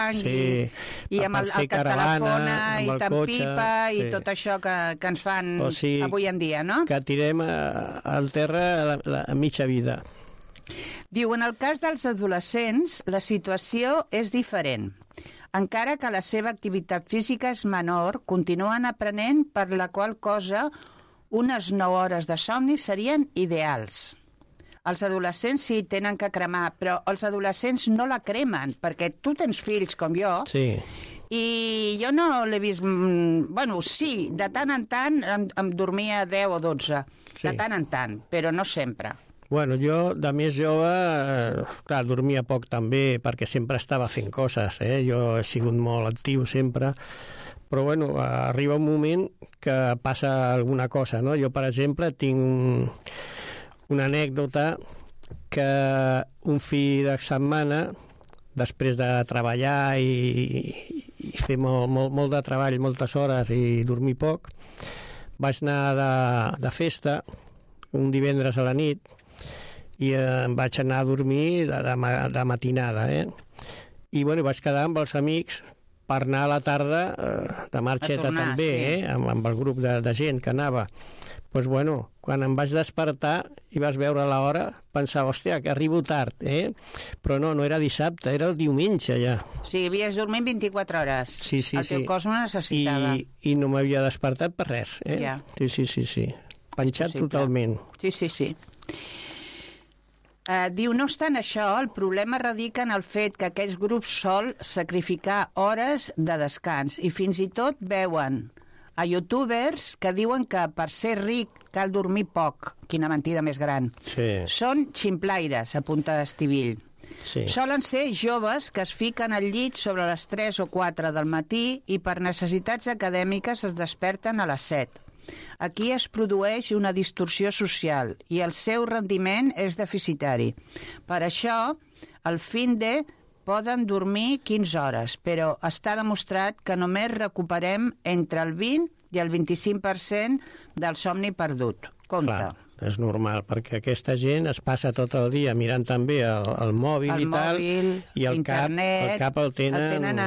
i amb el que telefona i t'empipa i tot això que ens fan avui en dia, no? Que tirem al terra a mitja vida. Diu, en el cas dels adolescents, la situació és diferent. Encara que la seva activitat física és menor, continuen aprenent, per la qual cosa unes 9 hores de somni serien ideals. Els adolescents sí tenen que cremar, però els adolescents no la cremen, perquè tu tens fills com jo, i jo no l'he vist... Bueno, sí, de tant en tant em dormia 10 o 12, de tant en tant, però no sempre. Bueno, jo, de més jove, clar, dormia poc també, perquè sempre estava fent coses, Jo he sigut molt actiu sempre, però bueno, arriba un moment que passa alguna cosa, no? Jo, per exemple, tinc una anècdota que un fi de setmana, després de treballar i fer molt de treball, moltes hores i dormir poc, vaig anar de festa un divendres a la nit i em vaig anar a dormir de matinada, I bueno, vaig quedar amb els amics per anar a la tarda de marxeta també, amb el grup de gent que anava. Doncs bueno, quan em vaig despertar i vas veure l'hora, pensava, hòstia, que arribo tard, Però no era dissabte, era el diumenge ja. Sí, havies dormit 24 hores. Sí. El teu cos ho necessitava. I no m'havia despertat per res, Ja. Sí. Penjat totalment. Sí. Diu, no obstant això, el problema radica en el fet que aquests grups sol sacrificar hores de descans i fins i tot veuen a youtubers que diuen que per ser ric cal dormir poc. Quina mentida més gran. Sí. Són ximplaires, apunta Estivill. Sí. Solen ser joves que es fiquen al llit sobre les 3 o 4 del matí i per necessitats acadèmiques es desperten a les 7. Aquí es produeix una distorsió social i el seu rendiment és deficitari. Per això, al fin de poden dormir 15 hores, però està demostrat que només recuperem entre el 20 i el 25% del somni perdut. Compte. Clar, és normal, perquè aquesta gent es passa tot el dia mirant també el mòbil i tal, i el cap el tenen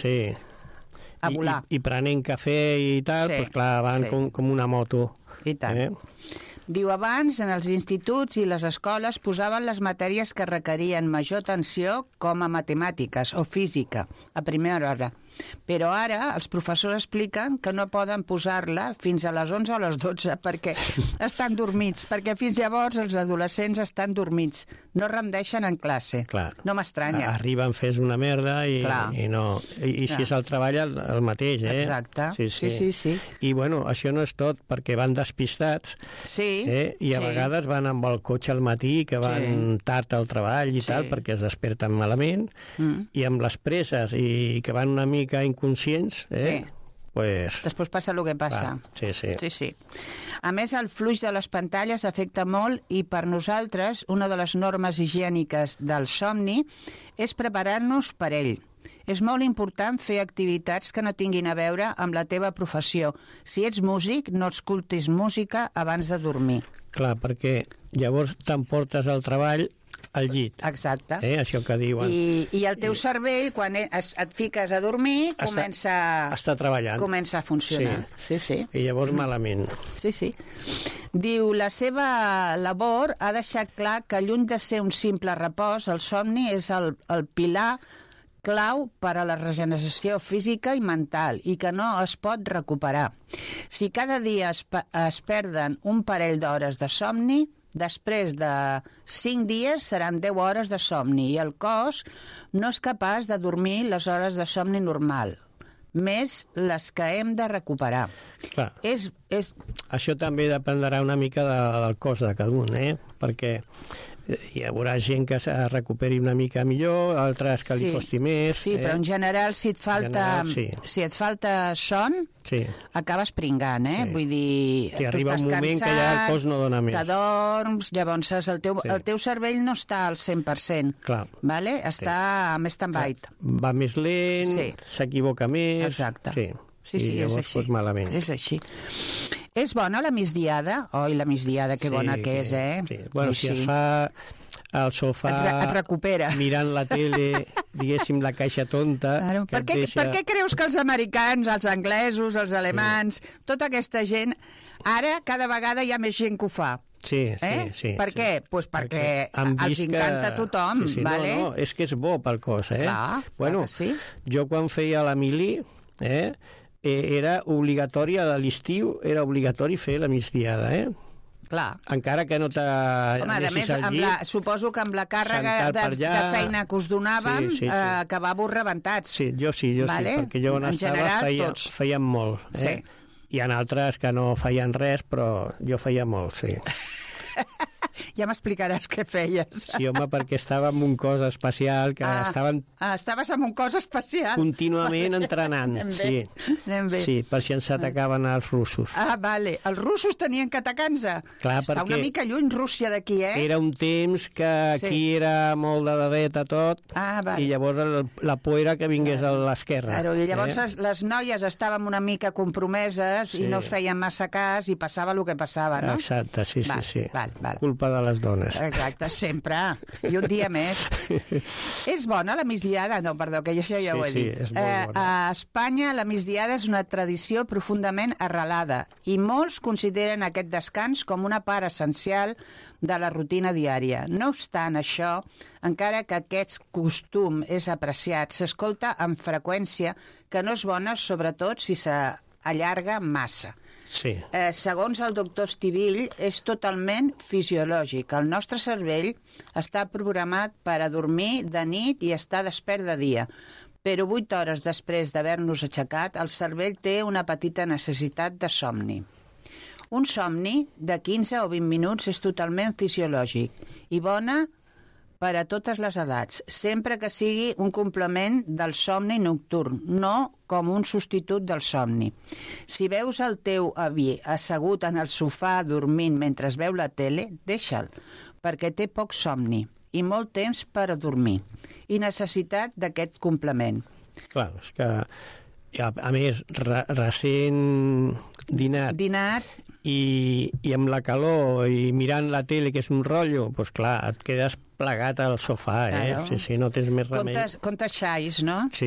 a volar. I prenent cafè i tal, doncs clar, van com una moto. I tant. Diu, abans, en els instituts i les escoles posaven les matèries que requerien major atenció com a matemàtiques o física, a primera hora. Però ara els professors expliquen que no poden posar-la fins a les 11 o les 12 perquè estan dormits, perquè fins llavors els adolescents estan dormits, no rendeixen en classe. Clar. No m'estranya. Arriben fes una merda i no... I si és el treball, el mateix, Exacte. Sí. I bueno, això no és tot, perquè van despistats, i a vegades van amb el cotxe al matí, que van tard al treball i tal, perquè es desperten malament, i amb les presses, i que van una mica inconscients, pues... Després passa el que passa. Sí. A més, el fluix de les pantalles afecta molt i per nosaltres una de les normes higièniques del somni és preparar-nos per ell. És molt important fer activitats que no tinguin a veure amb la teva professió. Si ets músic, no escoltis música abans de dormir. Clar, perquè llavors t'emportes al treball al llit. Exacte. Això que diuen. I el teu cervell, quan et fiques a dormir, està treballant. Comença a funcionar. Sí. I llavors malament. Sí. Diu, la seva labor ha deixat clar que lluny de ser un simple repòs, el somni és el pilar clau per a la regeneració física i mental i que no es pot recuperar. Si cada dia es perden un parell d'hores de somni, després de 5 dies seran 10 hores de somni i el cos no és capaç de dormir les hores de somni normal, més les que hem de recuperar. Clar. Això també dependrà una mica del cos de cada un, perquè hi haurà gent que es recuperi una mica millor, altres que li costi més. Sí, però en general, si et falta son, acabes pringant, Vull dir, tu arriba un moment que ja el cos no dona més. T'adorms, llavors el teu cervell no està al 100%. Clar. Vale? Està més stand-by. Va més lent, s'equivoca més. Exacte. Sí, i llavors fos malament. És així. És bona la migdiada? Oi, la migdiada, que bona que és, Sí. Bueno, si es fa al sofà... Et recupera. Mirant la tele, diguéssim, la caixa tonta... Claro. Per què creus que els americans, els anglesos, els alemans, tota aquesta gent... Ara, cada vegada hi ha més gent que ho fa. Sí. Per què? Pues perquè els encanta a tothom, vale? No, és que és bo pel cos, Clar, bueno, clar que sí. Jo quan feia la mili, era obligatori, a l'estiu era obligatori fer la migdiada, Clar. Encara que no t'anessis al llit... Suposo que amb la càrrega de feina que us donàvem acabàveu rebentats. Sí, jo vale? Perquè jo on estava feien molt. Sí. Hi ha altres que no feien res, però jo feia molt, sí. Ja m'explicaràs què feies. Sí, home, perquè estava en un cos especial, que estaven... estaves en un cos especial. Contínuament entrenant, sí. Anem bé. Sí, per si ens atacaven els russos. Vale. Els russos tenien que atacar-nos. Clar, està una mica lluny Rússia d'aquí, Era un temps que aquí era molt de dreta tot, vale. I llavors la por era que vingués a l'esquerra. Claro, i llavors les noies estàvem una mica compromeses i no feien massa cas i passava el que passava, no? Exacte, sí. Val. Culpa de les dones. Exacte, sempre. I un dia més. És bona la migdiada? No, perdó, que això ja ho he dit. Sí, és molt bona. A Espanya la migdiada és una tradició profundament arrelada i molts consideren aquest descans com una part essencial de la rutina diària. No obstant això, encara que aquest costum és apreciat, s'escolta amb freqüència que no és bona, sobretot si s'allarga massa. Sí. Segons el doctor Estivill, és totalment fisiològic. El nostre cervell està programat per a dormir de nit i estar despert de dia. Però 8 hores després d'haver-nos aixecat, el cervell té una petita necessitat de somni. Un somni de 15 o 20 minuts és totalment fisiològic i bona per a totes les edats, sempre que sigui un complement del somni nocturn, no com un substitut del somni. Si veus el teu avi assegut en el sofà dormint mentre veu la tele, deixa'l, perquè té poc somni i molt temps per a dormir i necessitat d'aquest complement. Clar, és que, a més, recent dinat i amb la calor i mirant la tele, que és un rotllo, doncs clar, et quedes plegat al sofà, Claro. Sí, no tens més remei. Comptes xais, no? Sí.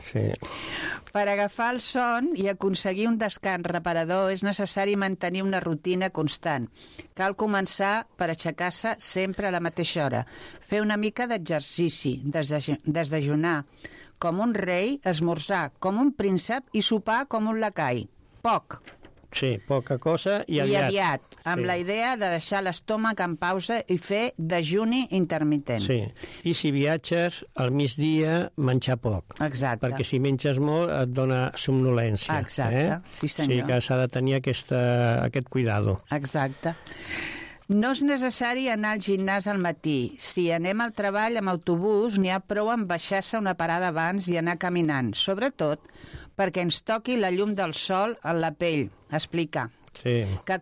Per agafar el son i aconseguir un descans reparador és necessari mantenir una rutina constant. Cal començar per aixecar-se sempre a la mateixa hora, fer una mica d'exercici, desdejunar com un rei, esmorzar com un príncep i sopar com un lacai. Poc. Sí, poca cosa i aviat. Amb la idea de deixar l'estómac en pausa i fer dejuni intermitent. Sí, i si viatges, al migdia menjar poc. Exacte. Perquè si menges molt et dona somnolència. Exacte, sí senyor. Sí que s'ha de tenir aquest cuidado. Exacte. No és necessari anar al gimnàs al matí. Si anem al treball amb autobús, n'hi ha prou amb baixar-se una parada abans i anar caminant, sobretot perquè ens toqui la llum del sol en la pell, explica. Sí. Que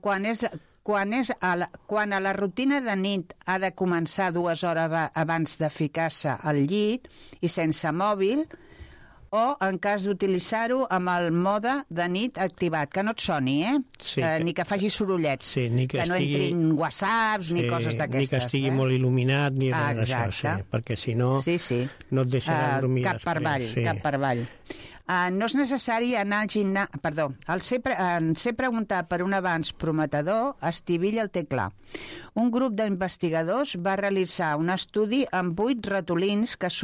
quan a la rutina de nit ha de començar 2 hores abans de ficar-se al llit i sense mòbil, o en cas d'utilitzar-ho amb el mode de nit activat, que no et soni, Sí, ni que faci sorollets, sí, ni que no entrin whatsapps ni coses d'aquestes. Ni que estigui molt il·luminat ni res d'això, sí, perquè si no no et deixarà dormir cap després. Cap per avall. No és necessari anar al gimnàs... Perdó, en ser preguntat per un avanç prometedor, Estivill el té clar. Un grup d'investigadors va realitzar un estudi amb 8 ratolins que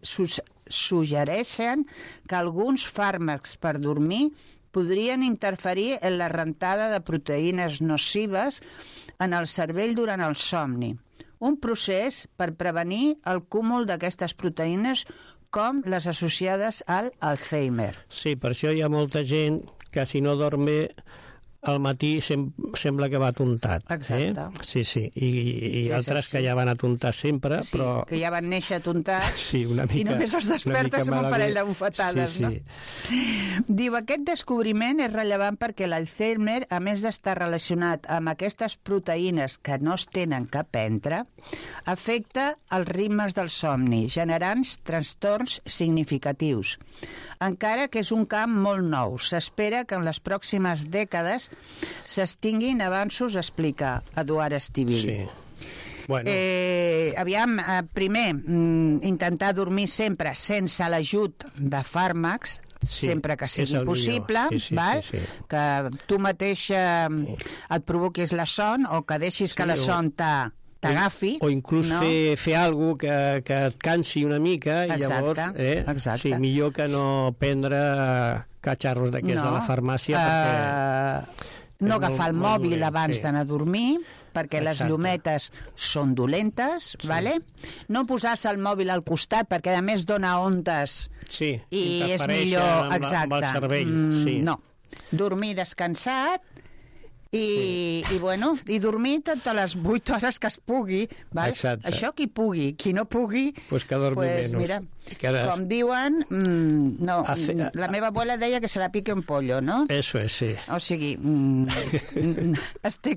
suggereixen que alguns fàrmacs per dormir podrien interferir en la rentada de proteïnes nocives en el cervell durant el somni. Un procés per prevenir el cúmul d'aquestes proteïnes com les associades al Alzheimer. Sí, per això hi ha molta gent que si no dorm bé al matí sembla que va atontat. Exacte. Sí. I altres que ja van atontar sempre, sí, però... que ja van néixer atontats sí, una mica, i només els despertes amb un parell de bufetades, sí. No? Diu, aquest descobriment és rellevant perquè l'Alzheimer, a més d'estar relacionat amb aquestes proteïnes que no es tenen que prendre, afecta els ritmes del somni, generant trastorns significatius. Encara que és un camp molt nou, s'espera que en les pròximes dècades s'extinguin avanços, explica Eduard Estivill. Sí. Bueno. Aviam, primer, intentar dormir sempre sense l'ajut de fàrmacs, sempre que sigui possible, val? Que tu mateix et provoquis la son o que deixis que la son t'agafi. O inclús fer alguna cosa que et cansi una mica i llavors sí, millor que no prendre catxarros d'aquests de la farmàcia perquè... No agafar el mòbil abans d'anar a dormir, perquè les llumetes són dolentes, vale? No posar-se el mòbil al costat, perquè a més dona ondes i és millor... amb el cervell. No, dormir descansat i dormir totes les 8 hores que es pugui, val? Això qui pugui, qui no pugui, pues que dormi menys. Mira, com diuen, la meva abuela deia que se la pique un pollo, no? Eso es, sí. O sigui, has de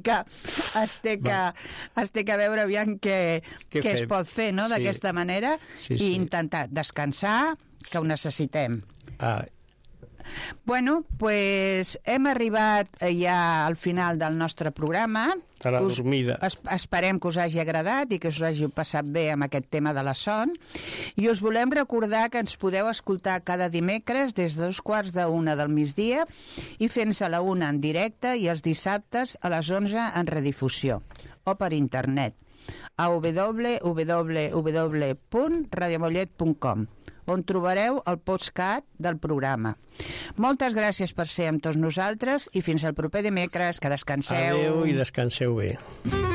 que veure aviam què es pot fer, no?, d'aquesta manera, i intentar descansar, que ho necessitem. Bueno, pues hem arribat ja al final del nostre programa. A la dormida. Esperem que us hagi agradat i que us hagi passat bé amb aquest tema de la son. I us volem recordar que ens podeu escoltar cada dimecres des de 12:45 del migdia i fins a la 1 en directe i els dissabtes a les 11 en redifusió o per internet a www.radiomollet.com, on trobareu el podcast del programa. Moltes gràcies per ser amb tots nosaltres i fins al proper dimecres. Que descanseu. Adéu i descanseu bé.